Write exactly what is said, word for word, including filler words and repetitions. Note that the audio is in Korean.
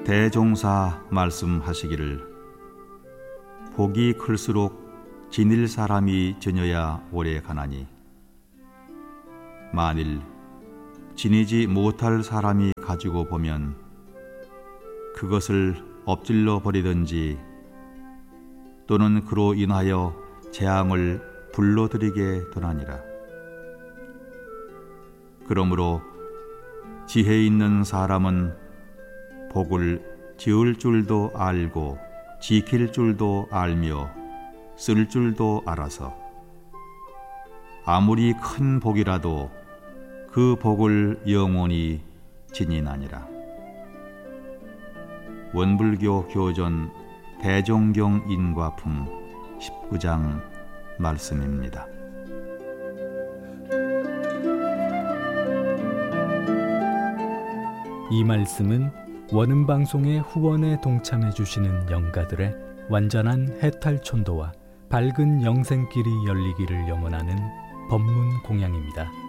대종사 말씀하시기를 복이 클수록 지닐 사람이 전혀야 오래 가나니 만일 지니지 못할 사람이 가지고 보면 그것을 엎질러 버리든지 또는 그로 인하여 재앙을 불러들이게 되나니라. 그러므로 지혜 있는 사람은 복을 지을 줄도 알고 지킬 줄도 알며 쓸 줄도 알아서 아무리 큰 복이라도 그 복을 영원히 지니나니라. 원불교 교전 대종경 인과품 십구 장 말씀입니다. 이 말씀은 원음방송의 후원에 동참해 주시는 영가들의 완전한 해탈촌도와 밝은 영생길이 열리기를 염원하는 법문 공양입니다.